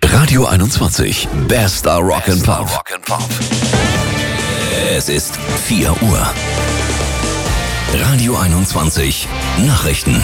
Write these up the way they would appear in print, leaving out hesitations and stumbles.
Radio 21, bester Rock and Pop. Es ist 4 Uhr. Radio 21, Nachrichten.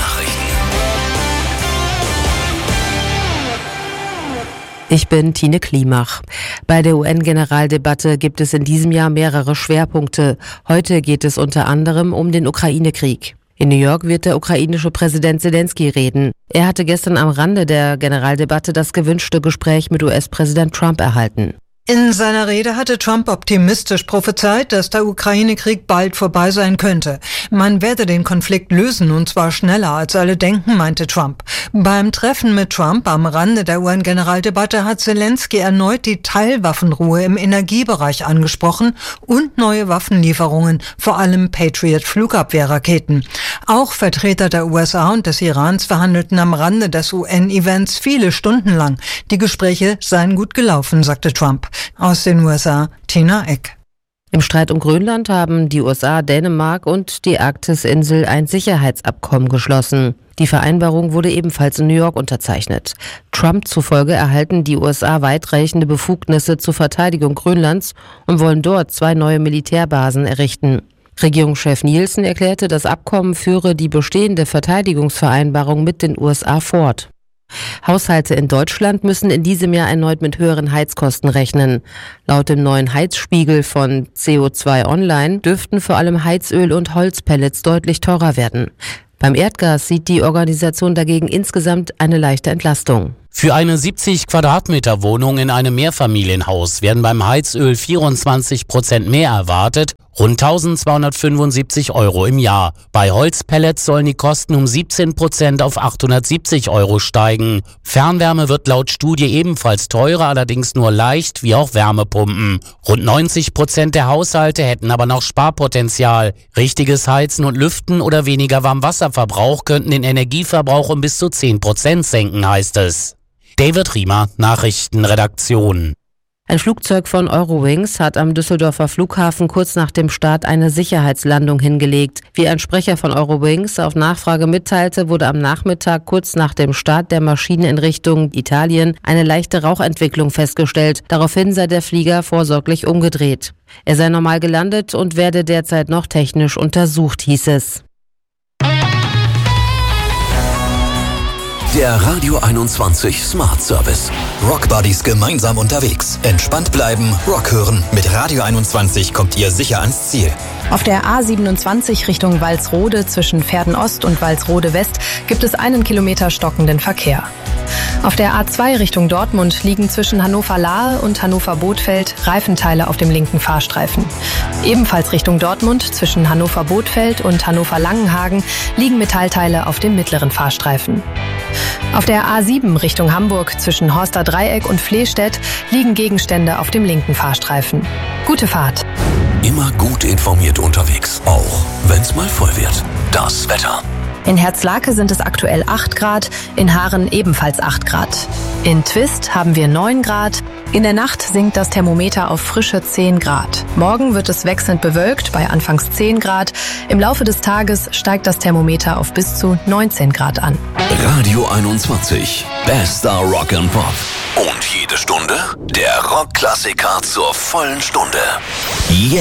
Ich bin Tine Klimach. Bei der UN-Generaldebatte gibt es in diesem Jahr mehrere Schwerpunkte. Heute geht es unter anderem um den Ukraine-Krieg. In New York wird der ukrainische Präsident Zelensky reden. Er hatte gestern am Rande der Generaldebatte das gewünschte Gespräch mit US-Präsident Trump erhalten. In seiner Rede hatte Trump optimistisch prophezeit, dass der Ukraine-Krieg bald vorbei sein könnte. Man werde den Konflikt lösen, und zwar schneller als alle denken, meinte Trump. Beim Treffen mit Trump am Rande der UN-Generaldebatte hat Zelensky erneut die Teilwaffenruhe im Energiebereich angesprochen und neue Waffenlieferungen, vor allem Patriot-Flugabwehrraketen. Auch Vertreter der USA und des Irans verhandelten am Rande des UN-Events viele Stunden lang. Die Gespräche seien gut gelaufen, sagte Trump. Aus den USA, Tina Eck. Im Streit um Grönland haben die USA, Dänemark und die Arktisinsel ein Sicherheitsabkommen geschlossen. Die Vereinbarung wurde ebenfalls in New York unterzeichnet. Trump zufolge erhalten die USA weitreichende Befugnisse zur Verteidigung Grönlands und wollen dort 2 neue Militärbasen errichten. Regierungschef Nielsen erklärte, das Abkommen führe die bestehende Verteidigungsvereinbarung mit den USA fort. Haushalte in Deutschland müssen in diesem Jahr erneut mit höheren Heizkosten rechnen. Laut dem neuen Heizspiegel von CO2 Online dürften vor allem Heizöl und Holzpellets deutlich teurer werden. Beim Erdgas sieht die Organisation dagegen insgesamt eine leichte Entlastung. Für eine 70 Quadratmeter Wohnung in einem Mehrfamilienhaus werden beim Heizöl 24% mehr erwartet, rund 1.275 € im Jahr. Bei Holzpellets sollen die Kosten um 17% auf 870 € steigen. Fernwärme wird laut Studie ebenfalls teurer, allerdings nur leicht, wie auch Wärmepumpen. Rund 90% der Haushalte hätten aber noch Sparpotenzial. Richtiges Heizen und Lüften oder weniger Warmwasserverbrauch könnten den Energieverbrauch um bis zu 10% senken, heißt es. David Riemer, Nachrichtenredaktion. Ein Flugzeug von Eurowings hat am Düsseldorfer Flughafen kurz nach dem Start eine Sicherheitslandung hingelegt. Wie ein Sprecher von Eurowings auf Nachfrage mitteilte, wurde am Nachmittag kurz nach dem Start der Maschine in Richtung Italien eine leichte Rauchentwicklung festgestellt. Daraufhin sei der Flieger vorsorglich umgedreht. Er sei normal gelandet und werde derzeit noch technisch untersucht, hieß es. Der Radio 21 Smart Service. Rock Buddies gemeinsam unterwegs. Entspannt bleiben, Rock hören. Mit Radio 21 kommt ihr sicher ans Ziel. Auf der A27 Richtung Walsrode zwischen Verden Ost und Walsrode West gibt es 1 Kilometer stockenden Verkehr. Auf der A2 Richtung Dortmund liegen zwischen Hannover-Lahe und Hannover-Bothfeld Reifenteile auf dem linken Fahrstreifen. Ebenfalls Richtung Dortmund zwischen Hannover-Bothfeld und Hannover-Langenhagen liegen Metallteile auf dem mittleren Fahrstreifen. Auf der A7 Richtung Hamburg zwischen Horster Dreieck und Flehstedt liegen Gegenstände auf dem linken Fahrstreifen. Gute Fahrt. Immer gut informiert unterwegs, auch wenn's mal voll wird. Das Wetter. In Herzlake sind es aktuell 8 Grad, in Haaren ebenfalls 8 Grad. In Twist haben wir 9 Grad. In der Nacht sinkt das Thermometer auf frische 10 Grad. Morgen wird es wechselnd bewölkt bei anfangs 10 Grad. Im Laufe des Tages steigt das Thermometer auf bis zu 19 Grad an. Radio 21, bester Rock and Pop. Und jede Stunde der Rockklassiker zur vollen Stunde. Jetzt